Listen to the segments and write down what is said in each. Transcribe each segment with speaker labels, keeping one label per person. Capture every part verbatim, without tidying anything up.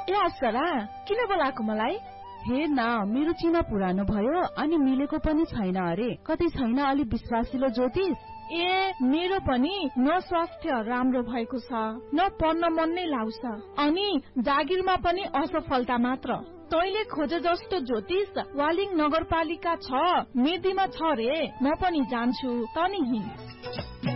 Speaker 1: ए अप्सरा, किन बोलाएको मलाई?
Speaker 2: हे न, मेरो चिना पुरानो भयो अनि मिलेको पनि छैन अरे। कतै छैन अलि विश्वासिलो ज्योतिष?
Speaker 1: ए मेरो पनि न स्वास्थ्य राम्रो भएको छ, न पढ्न मन नै लाग्छ, अनि जागिरमा पनि असफलता मात्र। तैले खोजे जस्तो ज्योतिष वालिङ नगरपालिका छ, मेदीमा छ रे। म पनि जान्छु, तनी हिँड।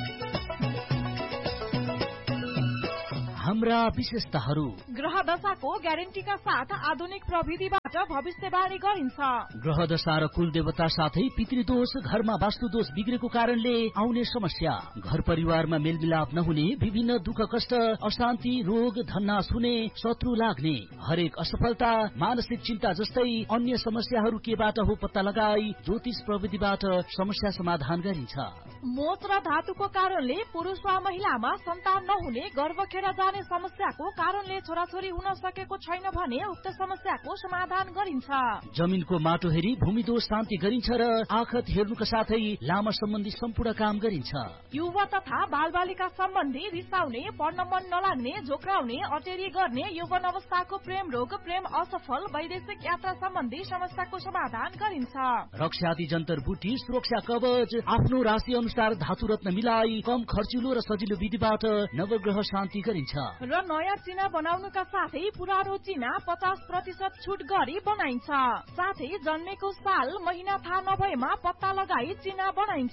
Speaker 3: हाम्रा विशेषताहरू
Speaker 1: ग्रह दशाको ग्यारेन्टीका साथ आधुनिक प्रविधिबाट भविष्यवाणी गरिन्छ।
Speaker 3: ग्रह दशा र कुल देवता साथै पितृदोष, घरमा वास्तुदोष बिग्रेको कारणले आउने समस्या, घर परिवारमा मेलमिलाप नहुने, विभिन्न दुःख कष्ट, अशान्ति, रोग, धन्नास हुने, शत्रु लाग्ने, हरेक असफलता, मानसिक चिन्ता जस्तै अन्य समस्याहरू केबाट हो पत्ता लगाई ज्योतिष प्रविधिबाट समस्या समाधान गरिन्छ।
Speaker 1: मोच र धातुको कारणले पुरुष वा महिलामा सन्तान नहुने, गर्भ खेर जाने समस्याको कारणले छोराछोरी हुन सकेको छैन भने उक्त समस्याको समाधान गरिन्छ।
Speaker 3: जमिनको माटो हेरी भूमि दोष शान्ति गरिन्छ र आखत हेर्नुका साथै लामा सम्बन्धी सम्पूर्ण काम गरिन्छ।
Speaker 1: युवा तथा बालबालिका सम्बन्धी रिसाउने, पढ्न मन नलाग्ने, झोक्राउने, अटेरी गर्ने, यौवन अवस्थाको प्रेम रोग, प्रेम असफल, वैदेशिक यात्रा सम्बन्धी समस्याको समाधान गरिन्छ।
Speaker 3: रक्षादि जन्तर बुटी, सुरक्षा कवच, आफ्नो राशि अनुसार धातु रत्न मिलाई कम खर्चिलो र सजिलो विधिबाट नवग्रह शान्ति गरिन्छ।
Speaker 1: र नयाँ चिना बनाउनुका साथै पुरानो चिना पचास प्रतिशत छुट गरी बनाइन्छ। साथै जन्मेको साल महिना थाहा नभएमा पत्ता लगाई चिना बनाइन्छ।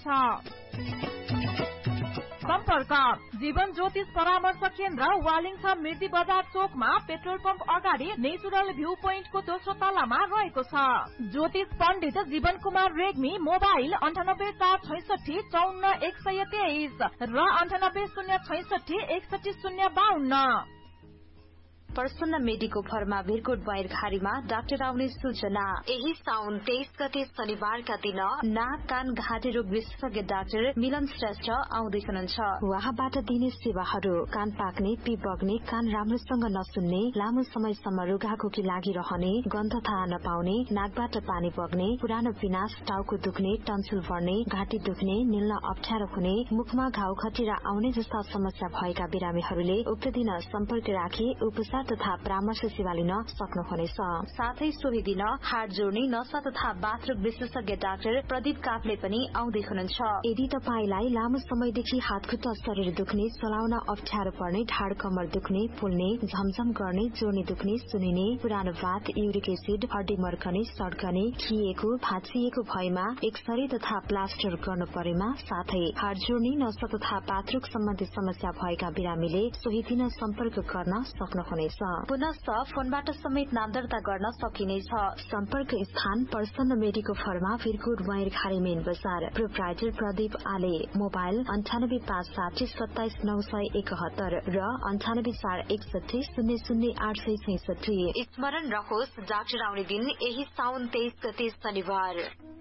Speaker 1: सम्पर्क जीवन ज्योतिष परामर्श केन्द्र, वालिङ छ, मिर्दी बजार चोकमा, पेट्रोल पम्प अगाडि, नेचुरल भ्यू पोइन्टको दोस्रो तलामा रहेको छ। ज्योतिष पण्डित जीवन कुमार रेग्मी, मोबाइल अन्ठानब्बे चार छैसठी चौन्न एक सय तेइस र अन्ठानब्बे शून्य छैसठी एकसठी शून्य बाहन्न।
Speaker 4: प्रसन्न मेडिको फर्मा भिरकोट बाहिरखारीमा डाक्टर आउने सूचना। यही साउन तेइस गते शनिबारका दिन नाक कान घाँटी रोग विशेषज्ञ डाक्टर मिलन श्रेष्ठ आउँदै हुनुहुन्छ। उहाँबाट दिने सेवाहरू कान पाक्ने, पिप बग्ने, कान राम्रोसँग नसुन्ने, लामो समयसम्म रुघाखोकी लागिरहने, गन्ध थाहा नपाउने, नाकबाट पानी बग्ने, पुरानो पिनास, टाउको दुख्ने, टन्सिल बढ्ने, घाँटी दुख्ने, निल्न अप्ठ्यारो हुने, मुखमा घाउ खटिरा आउने जस्ता समस्या भएका बिरामीहरूले उक्त दिन सम्पर्क राखी उपचार तथा परामर्श सेवा लिन सक्नुहुनेछ। साथै सोही दिन हाड जोड्ने, नसा तथा बाथरुम विशेषज्ञ डाक्टर प्रदीप काफले पनि आउँदै हुनुहुन्छ। यदि तपाईलाई लामो समयदेखि हातखुट्टा शरीर दुख्ने, चलाउन अप्ठ्यारो पर्ने, ढाड कमर दुख्ने, फुल्ने, झमझम गर्ने, जोड्ने दुख्ने, सुनिने, पुरानो बात, युरिक एसिड, हड्डी मर्कने, सड्कने, खिएको, भाँचिएको भएमा एक्सरे तथा प्लास्टर गर्नु परेमा, साथै हाड जोड्ने, नसा तथा पात्रुक सम्बन्धी समस्या भएका बिरामीले सोही दिन सम्पर्क गर्न सक्नुहुनेछ। पुनः फोनबाट समेत नाम दर्ता गर्न सकिनेछ। सम्पर्क स्थान प्रसन्न मेडिको फर्मा भिरकोट बाहिरखारी मेन बजार। प्रोप्राइटर प्रदीप आले। मोबाइल अन्ठानब्बे पाँच साठी सत्ताइस नौ सय एकहत्तर र अन्ठानब्बे चार एकसठी शून्य शून्य आठ सय छैसठी। स्मरण रहोस् डाक्टर आउने दिन यही साउन तेइस गते शनिबार।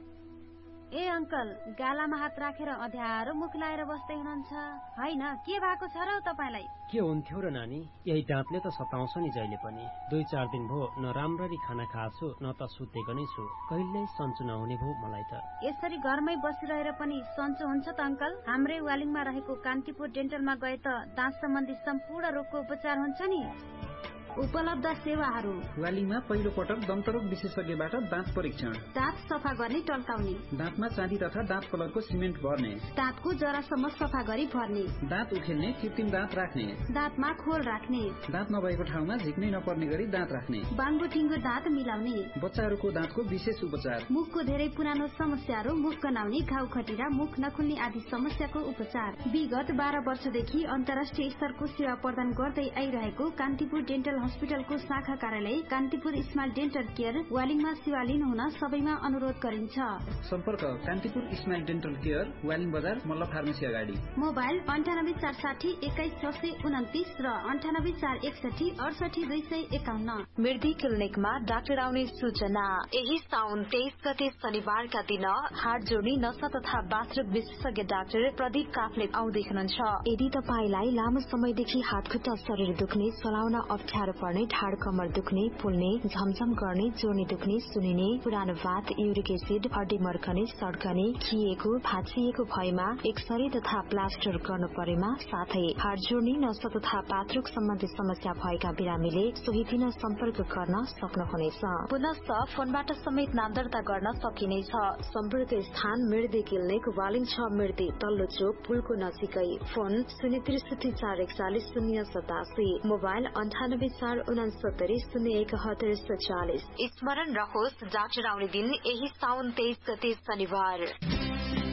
Speaker 5: ए अंकल, गालामा हात राखेर अध्यारो मुख लाएर बस्दै हुनुहुन्छ हैन? के भएको छ र तपाईलाई?
Speaker 6: के हुन्थ्यो र नानी, यही दाँतले त सताउँछ नि जहिले पनि। दुई चार दिन भो न राम्ररी खाना खाछु न त सुतेको नै छु। कहिल्यै सन्चो नहुने भो मलाई त।
Speaker 5: यसरी घरमै बसिरहेर पनि सन्चो हुन्छ त अंकल? हाम्रै वालिङमा रहेको कान्तिपुर डेन्टलमा गए त दाँत सम्बन्धी सम्पूर्ण रोगको उपचार हुन्छ नि। उपलब्ध सेवाहरू
Speaker 7: वालिङमा पहिलो पटक दन्तरोग विशेषज्ञबाट दाँत परीक्षण,
Speaker 5: दाँत सफा गर्ने टल्काउने,
Speaker 7: दाँतमा चाँदी तथा दाँत कलरको सिमेन्ट भर्ने,
Speaker 5: दाँतको जरासम्म सफा गरी भर्ने,
Speaker 7: दाँत उखेल्ने, कृत्रिम दाँत राख्ने,
Speaker 5: दाँतमा खोल राख्ने,
Speaker 7: दाँत नभएको ठाउँमा झिक्नै नपर्ने गरी दाँत राख्ने,
Speaker 5: बाङ्गो ठिङ्गो दाँत मिलाउने,
Speaker 7: बच्चाहरूको दाँतको विशेष उपचार,
Speaker 5: मुखको धेरै पुरानो समस्याहरू, मुख गनाउने, घाउ खटिरा, मुख नखुल्ने आदि समस्याको उपचार। विगत बाह्र वर्षदेखि अन्तर्राष्ट्रिय स्तरको सेवा प्रदान गर्दै आइरहेको कान्तिपुर डेन्टल हस्पिटलको शाखा कार्यालय कान्तिपुर स्माइल डेन्टल केयर वालिङमा सेवा लिनुहुन सबैमा अनुरोध गरिन्छ।
Speaker 7: सम्पर्क Kantipur smile dental care, Waling बजार, मल्ल फार्मेसी अगाडि।
Speaker 5: मोबाइल अन्ठानब्बे चार साठी एक्काइस छ सय उन्तिस र अन्ठानब्बे चार एकसठी अडसठी दुई सय एकाउन्न।
Speaker 4: मिर्दी क्लिनिकमा डाक्टर आउने सूचना। यही साउन तेइस गते शनिबारका दिन हाड जोड्ने, नसा तथा बाथरुम विशेषज्ञ डाक्टर प्रदीप काफले आउँदै हुनुहुन्छ।
Speaker 8: यदि तपाईलाई लामो समयदेखि हातखुट्टा शरीर दुख्ने, चलाउन अप्ठ्यारो
Speaker 4: पर्ने, ढाड कमर दुख्ने, फुल्ने, झमझम गर्ने, जोर्नी दुख्ने, सुनिने, पुरानो भात, युरिक एसिड, हड्डी मर्कने, सड्कने, खिएको, भाँचिएको भएमा एक्सरे तथा प्लास्टर गर्नु परेमा, साथै हाड जोड्ने, नसा तथा पात्रुक सम्बन्धी समस्या भएका बिरामीले सोही दिन सम्पर्क गर्न सक्नुहुनेछ। पुनश्च फोनबाट समेत नाम दर्ता गर्न सकिनेछ। सम्पर्क स्थान मिर्दी क्लिनिक, वालिङ छ मिर्दी, तल्लो चोक, पुलको नजिकै। फोन शून्य त्रिसठी चार एकचालिस शून्य सतासी, मोबाइल अन्ठानब्बे चार उनासत्तरी शून्य एकहत्तर सत्तालिस। स्मरण रहोस्, डाक्टर आउने दिन यही साउन तेइस गते शनिबार।